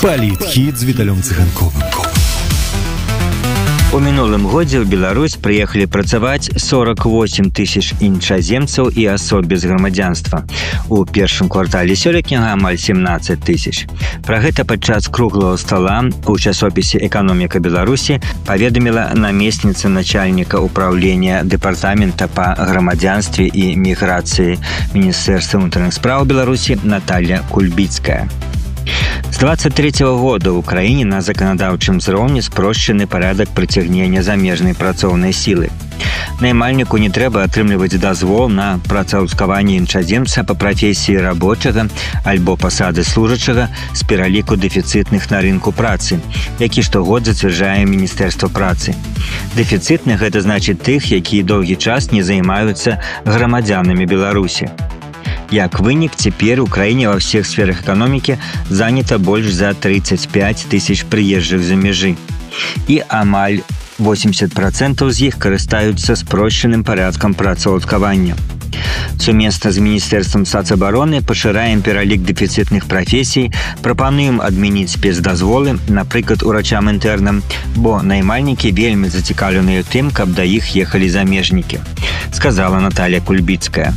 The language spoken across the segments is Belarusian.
Палітхід з Віталем Цыганковым. У мінулым годзе ў Беларусь прыехалі працаваць 48 тысяч іншаземцаў і асоб без грамадзянства. У першым квартале сёлетняга амаль 17 тысяч. Пра гэта падчас круглого стола у часопісе «Эканоміка Беларусі» паведаміла намесніца начальніка управлення дэпартамента па грамадзянстве і міграцыі Міністэрства ўнутраных спраў Беларусі Наталья Кульбіцкая. С 23 года ў краіне на заканадаўчым узроўні спрошчаны парадак прыцягнення замежнай працоўнай сілы. Наймальніку не трэба атрымліваць дазвол на працаўладкаванне іншаземца па прафесіі рабочага альбо пасады служачага з пераліку дэфіцытных на рынку працы, які штогод зацвярджае Міністэрства працы. Дэфіцытны – гэта значыць тых, якія доўгі час не займаюцца грамадзянамі Беларусі. Як вынік, цяпер у краіне ва ўсіх сферах эканомікі занята больш за 35 тысяч прыезджых за мяжы. І амаль 80% з іх карыстаюцца спрошчаным парадкам працаўладкавання. Сумесна з Міністэрствам сацабароны пашыраем пералік дэфіцытных прафесій, прапануем адмяніць спецдазволы, напрыклад, урачам-інтэрнам, бо наймальнікі вельмі зацікаўленыя тым, каб да іх ехалі замежнікі, сказала Наталья Кульбіцкая.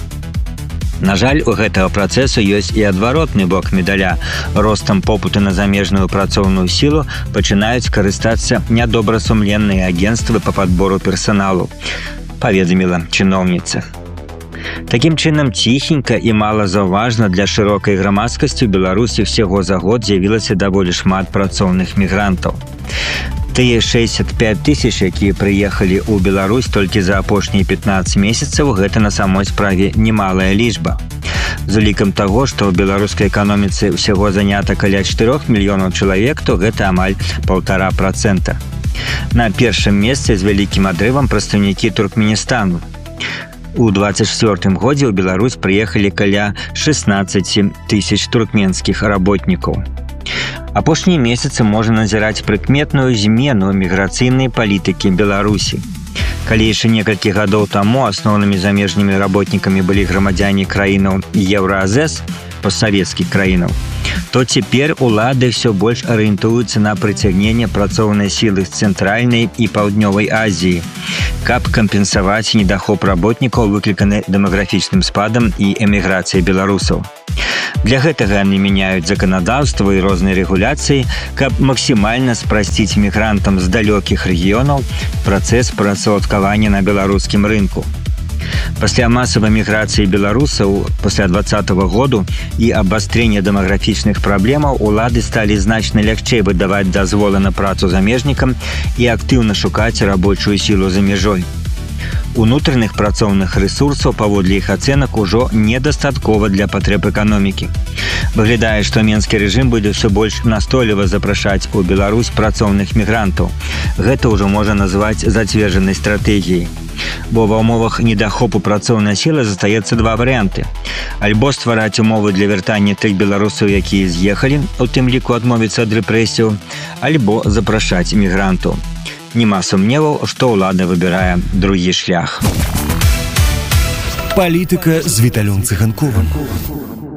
На жаль, у гэтага працэсу ёсць і адваротны бок медаля. Ростам попыту на замежную працоўную сілу пачынаюць карыстацца нядобрасумленныя агенцтвы па падбору персаналу, паведаміла чыноўніца. Такім чынам, ціхенька і малазаўважна для шырокай грамадскасці ў Беларусі ўсяго за год з'явілася даволі шмат працоўных мігрантаў. Тыя 65 тысяч, якія прыехалі ў Беларусь толькі за апошнія 15 месяцаў, гэта на самой справе немалая лічба. З улікам таго, што ў беларускай эканоміцы ўсяго занята каля 4 мільёнаў чалавек, то гэта амаль 1,5%. На першым месцы з вялікім адрывам прадстаўнікі Туркменістану. У 24 годзе ў Беларусь прыехалі каля 16 тысяч туркменскіх работнікаў. Апошнія месяцы можна назіраць прыкметную змену міграцыйнай палітыкі Беларусі. Калі яшчэ некалькі гадоў таму асноўнымі замежнымі работнікамі былі грамадзяне краінаў Еўраазэс, постсавецкіх краінаў, то цяпер улады ўсё больш арыентуюцца на прыцягненне працоўнай сілы з цэнтральнай і паўднёвай Азіі, каб кампенсаваць недахоп работнікаў, выкліканы дэмаграфічным спадам і эміграцыяй беларусаў. Для гэтага яны мяняюць заканадаўства і розныя рэгуляцыі, каб максімальна спрасціць мігрантам з далёкіх рэгіёнаў працэс працаўладкавання на беларускім рынку. Пасля масавай міграцыі беларусаў пасля 2020 году і абвастрэння дэмаграфічных праблемаў улады сталі значна лягчэй выдаваць дазволы на працу замежнікам і актыўна шукаць рабочую сілу за мяжой. Унутраных працоўных рэсурсаў, паводле іх ацэнак, ужо недастаткова для патрэб эканомікі. Выглядае, што менскі рэжым будзе ўсё больш настойліва запрашаць у Беларусь працоўных мігрантаў. Гэта ўжо можна назваць зацверджанай стратэгіяй. Бо ва ўмовах недахопу працоўнай сілы застаецца два варыянты. Альбо ствараць умовы для вяртання тых беларусаў, якія з'ехалі, у тым ліку адмовіцца ад рэпрэсіяў, альбо запрашаць мігрантаў. Нема сумневаў, што ўлада выбірае другі шлях. Палітыка з Віталем Цыганковым.